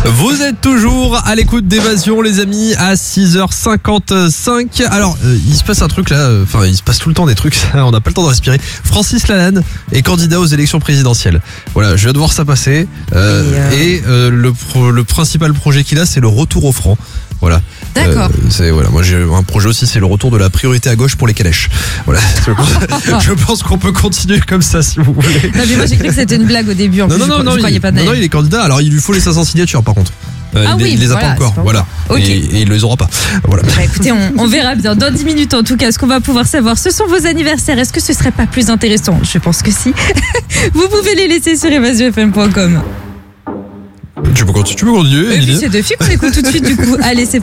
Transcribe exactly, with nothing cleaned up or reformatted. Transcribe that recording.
Vous êtes toujours à l'écoute d'Évasion, les amis, à six heures cinquante-cinq. Alors, euh, il se passe un truc là, enfin, euh, il se passe tout le temps des trucs, on n'a pas le temps de respirer. Francis Lalanne est candidat aux élections présidentielles. Voilà, je viens de voir ça passer. Euh, et, euh... et euh, le, pro, le principal projet qu'il a, c'est le retour au franc. Voilà. D'accord. Euh, c'est voilà, moi j'ai un projet aussi, c'est le retour de la priorité à gauche pour les calèches. Voilà. Je pense, je pense qu'on peut continuer comme ça si vous voulez. Non mais moi j'ai cru que c'était une blague au début. En non, plus, non, je, non, je non, croyais il, pas non, non, il est candidat. Alors il lui faut les cinq cents signatures par contre. Euh, ah il, oui, il les a voilà, pas encore. pas Voilà. Okay. Et, et il les aura pas. Voilà. Bah, écoutez, on, on verra bien dans dix minutes en tout cas ce qu'on va pouvoir savoir. Ce sont vos anniversaires. Est-ce que ce serait pas plus intéressant? Je pense que si. Vous pouvez les laisser sur évasion f m point com. Tu peux continuer. Tu peux continuer. Et puis c'est deux filles qu'on écoute tout de suite du coup. Allez, c'est